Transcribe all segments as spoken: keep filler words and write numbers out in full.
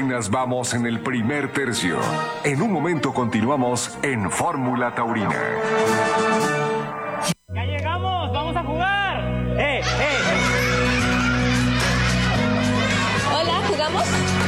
Apenas vamos en el primer tercio. En un momento continuamos en Fórmula Taurina. ¡Ya llegamos! ¡Vamos a jugar! ¡Eh, eh! Hola, ¿jugamos?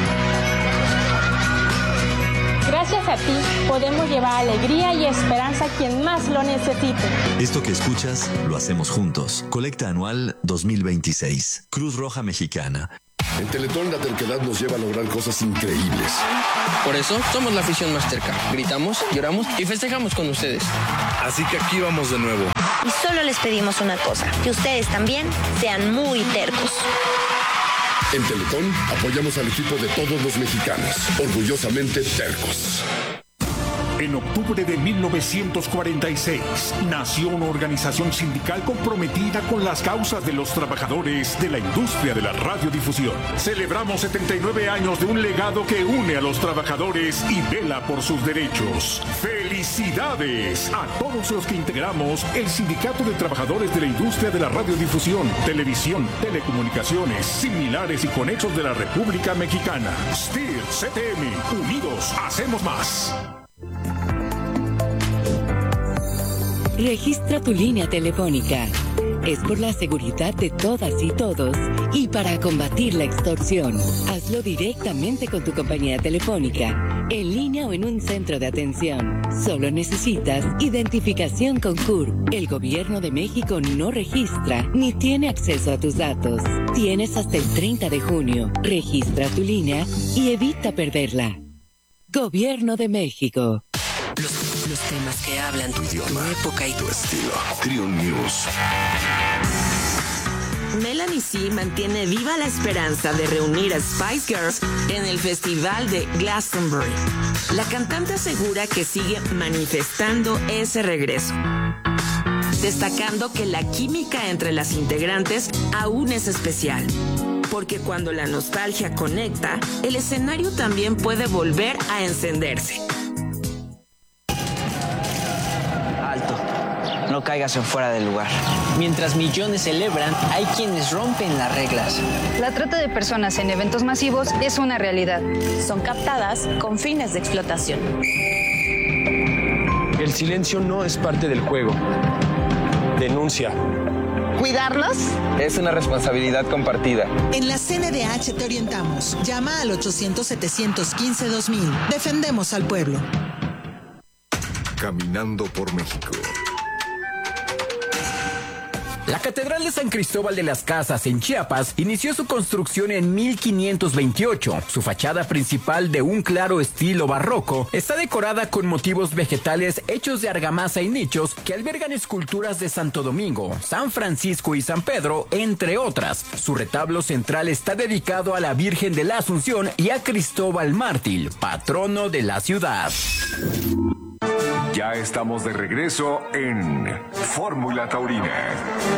Gracias a ti podemos llevar alegría y esperanza a quien más lo necesite. Esto que escuchas lo hacemos juntos. Colecta anual dos mil veintiséis. Cruz Roja Mexicana. En Teletón la terquedad nos lleva a lograr cosas increíbles. Por eso somos la afición más terca. Gritamos, lloramos y festejamos con ustedes. Así que aquí vamos de nuevo. Y solo les pedimos una cosa, que ustedes también sean muy tercos. En Teletón apoyamos al equipo de todos los mexicanos, orgullosamente tercos. En octubre de mil novecientos cuarenta y seis, nació una organización sindical comprometida con las causas de los trabajadores de la industria de la radiodifusión. Celebramos setenta y nueve años de un legado que une a los trabajadores y vela por sus derechos. ¡Felicidades a todos los que integramos el Sindicato de Trabajadores de la Industria de la Radiodifusión, Televisión, Telecomunicaciones, Similares y Conexos de la República Mexicana! S T I R, C T M, unidos hacemos más. Registra tu línea telefónica. Es por la seguridad de todas y todos y para combatir la extorsión. Hazlo directamente con tu compañía telefónica, en línea o en un centro de atención. Solo necesitas identificación con C U R. El Gobierno de México no registra ni tiene acceso a tus datos. Tienes hasta el treinta de junio. Registra tu línea y evita perderla. Gobierno de México. Los, los temas que hablan tu idioma, tu época y tu estilo. Trio News. Melanie C mantiene viva la esperanza de reunir a Spice Girls en el Festival de Glastonbury. La cantante asegura que sigue manifestando ese regreso, destacando que la química entre las integrantes aún es especial, porque cuando la nostalgia conecta, el escenario también puede volver a encenderse. No caigas en fuera del lugar. Mientras millones celebran, hay quienes rompen las reglas. La trata de personas en eventos masivos es una realidad. Son captadas con fines de explotación. El silencio no es parte del juego. Denuncia. ¿Cuidarnos? Es una responsabilidad compartida. En la C N D H te orientamos. Llama al ochocientos, setecientos quince, dos mil. Defendemos al pueblo. Caminando por México. La Catedral de San Cristóbal de las Casas en Chiapas inició su construcción en mil quinientos veintiocho. Su fachada principal, de un claro estilo barroco, está decorada con motivos vegetales hechos de argamasa y nichos que albergan esculturas de Santo Domingo, San Francisco y San Pedro, entre otras. Su retablo central está dedicado a la Virgen de la Asunción y a Cristóbal Mártir, patrono de la ciudad. Ya estamos de regreso en Fórmula Taurina.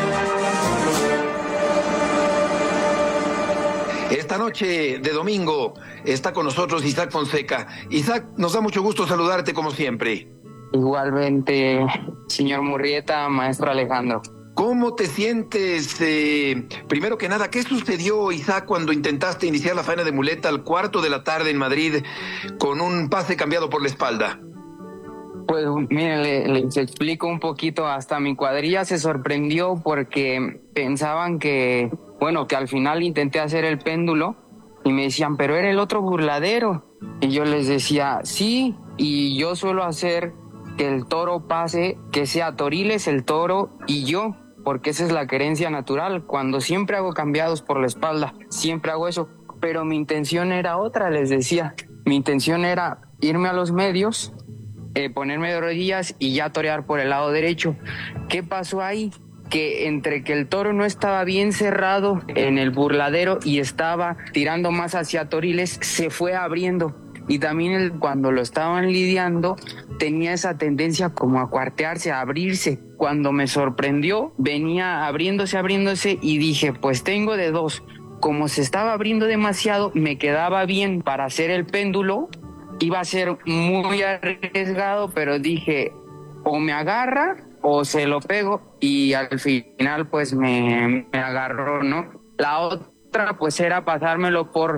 Esta noche de domingo está con nosotros Isaac Fonseca. Isaac, nos da mucho gusto saludarte como siempre. Igualmente, señor Murrieta, maestro Alejandro. ¿Cómo te sientes? Eh, primero que nada, ¿qué sucedió, Isaac, cuando intentaste iniciar la faena de muleta al cuarto de la tarde en Madrid con un pase cambiado por la espalda? Pues miren, le, les explico un poquito. Hasta mi cuadrilla se sorprendió porque pensaban que, bueno, que al final intenté hacer el péndulo y me decían, pero era el otro burladero. Y yo les decía, sí, y yo suelo hacer que el toro pase, que sea Toriles, el toro y yo, porque esa es la querencia natural. Cuando siempre hago cambiados por la espalda, siempre hago eso, pero mi intención era otra, les decía. Mi intención era irme a los medios, Eh, ponerme de rodillas y ya torear por el lado derecho. ¿Qué pasó ahí? Que entre que el toro no estaba bien cerrado en el burladero y estaba tirando más hacia Toriles, se fue abriendo. Y también el, cuando lo estaban lidiando, tenía esa tendencia como a cuartearse, a abrirse. Cuando me sorprendió, venía abriéndose, abriéndose y dije, pues tengo de dos. Como se estaba abriendo demasiado, me quedaba bien para hacer el péndulo. Iba a ser muy arriesgado, pero dije, o me agarra o se lo pego, y al final pues me, me agarró, ¿no? La otra pues era pasármelo por,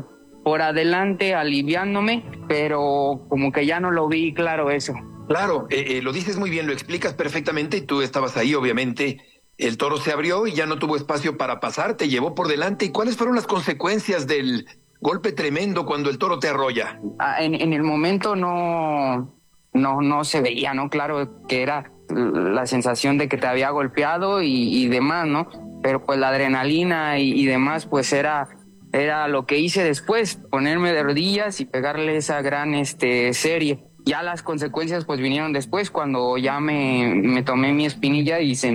por adelante aliviándome, pero como que ya no lo vi claro eso. Claro, eh, eh, lo dices muy bien, lo explicas perfectamente y tú estabas ahí, obviamente. El toro se abrió y ya no tuvo espacio para pasar, te llevó por delante. ¿Y cuáles fueron las consecuencias del golpe tremendo cuando el toro te arrolla? Ah, en, en el momento no, no, no se veía, ¿no? Claro que era la sensación de que te había golpeado y, y demás, ¿no? Pero pues la adrenalina y, y demás, pues era... Era lo que hice después, ponerme de rodillas y pegarle esa gran este, serie. Ya las consecuencias pues vinieron después, cuando ya me, me tomé mi espinilla y se